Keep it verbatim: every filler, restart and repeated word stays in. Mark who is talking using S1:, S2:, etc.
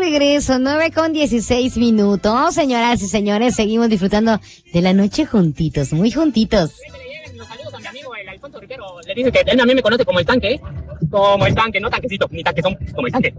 S1: regreso, nueve con dieciséis minutos. Señoras y señores, seguimos disfrutando de la noche juntitos, muy juntitos.
S2: Los saludos a mi amigo el Alfonso Rivero. Le dice que él a mí me conoce como el tanque, como el tanque, no tanquecito, ni tanquezón, como el tanque.